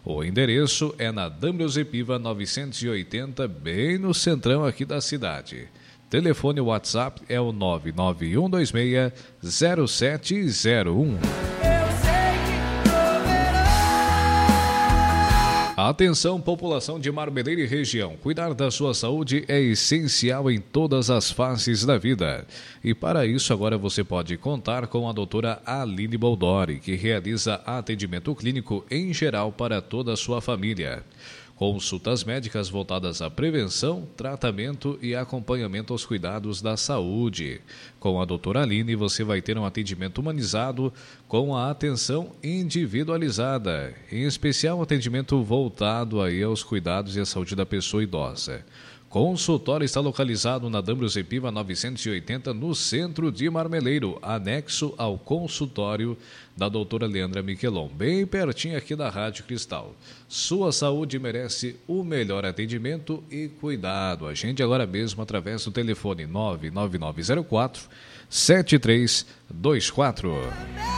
O endereço é na D'Ambrosio Piva 980, bem no centrão aqui da cidade. Telefone WhatsApp é o 991260701. Atenção, população de Marmeleiro e região. Cuidar da sua saúde é essencial em todas as faces da vida. E para isso, agora você pode contar com a doutora Aline Boldori, que realiza atendimento clínico em geral para toda a sua família. Consultas médicas voltadas à prevenção, tratamento e acompanhamento aos cuidados da saúde. Com a doutora Aline, você vai ter um atendimento humanizado com a atenção individualizada, em especial atendimento voltado aí aos cuidados e à saúde da pessoa idosa. Consultório está localizado na D'Ambrosio Piva 980, no centro de Marmeleiro, anexo ao consultório da doutora Leandra Miquelon, bem pertinho aqui da Rádio Cristal. Sua saúde merece o melhor atendimento e cuidado. Agende agora mesmo através do telefone 99904-7324.